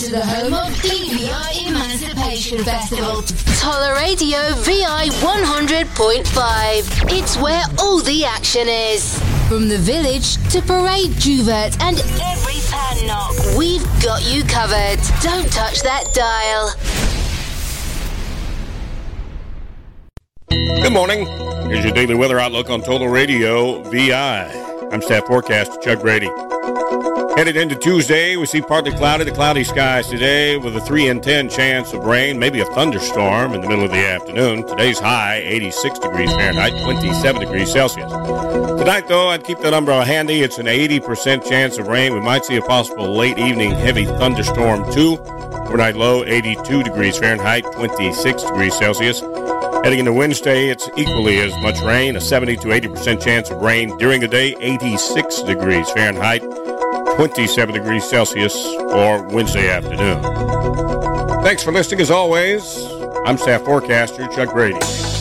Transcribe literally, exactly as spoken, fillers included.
to the home of the V I Emancipation Festival. Toller Radio V I one hundred point five. It's where all the action is. From the village to Parade Juvert and every pan knock, we've got you covered. Don't touch that dial. Good morning. Here's your daily weather outlook on Total Radio V I. I'm staff forecaster Chuck Brady. Headed into Tuesday, we see partly cloudy to cloudy skies today with a three in ten chance of rain, maybe a thunderstorm in the middle of the afternoon. Today's high, eighty-six degrees Fahrenheit, twenty-seven degrees Celsius. Tonight, though, I'd keep that umbrella handy. It's an eighty percent chance of rain. We might see a possible late evening heavy thunderstorm, too. Overnight low, eighty-two degrees Fahrenheit, twenty-six degrees Celsius. Heading into Wednesday, it's equally as much rain, a seventy to eighty percent chance of rain during the day, eighty-six degrees Fahrenheit, twenty-seven degrees Celsius for Wednesday afternoon. Thanks for listening as always. I'm staff forecaster Chuck Brady.